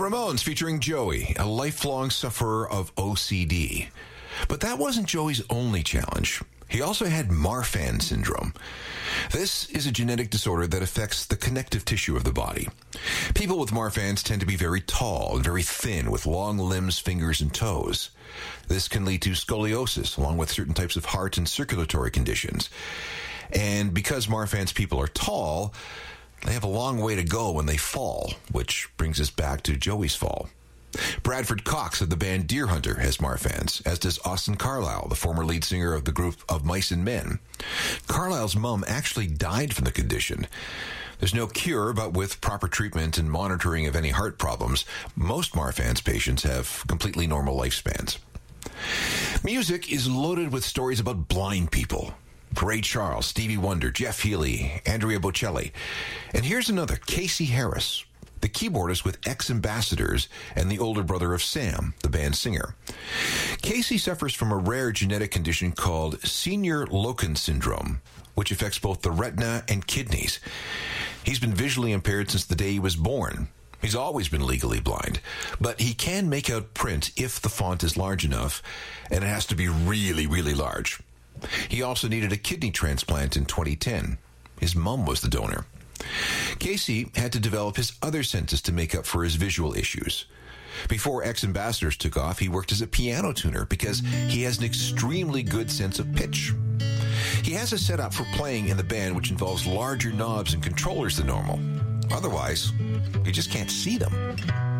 Ramones featuring Joey, a lifelong sufferer of OCD. But that wasn't Joey's only challenge. He also had Marfan syndrome. This is a genetic disorder that affects the connective tissue of the body. People with Marfan's tend to be very tall and very thin with long limbs, fingers, and toes. This can lead to scoliosis, along with certain types of heart and circulatory conditions. And because Marfan's people are tall, they have a long way to go when they fall, which brings us back to Joey's fall. Bradford Cox of the band Deer Hunter has Marfan's, as does Austin Carlisle, the former lead singer of the group of Mice and Men. Carlisle's mom actually died from the condition. There's no cure, but with proper treatment and monitoring of any heart problems, most Marfan's patients have completely normal lifespans. Music is loaded with stories about blind people. Ray Charles, Stevie Wonder, Jeff Healey, Andrea Bocelli. And here's another, Casey Harris, the keyboardist with X-Ambassadors and the older brother of Sam, the band singer. Casey suffers from a rare genetic condition called senior Loken syndrome, which affects both the retina and kidneys. He's been visually impaired since the day he was born. He's always been legally blind, but he can make out print if the font is large enough, and it has to be really, really large. He also needed a kidney transplant in 2010. His mom was the donor. Casey had to develop his other senses to make up for his visual issues. Before X-Ambassadors took off, he worked as a piano tuner because he has an extremely good sense of pitch. He has a setup for playing in the band which involves larger knobs and controllers than normal. Otherwise, you just can't see them.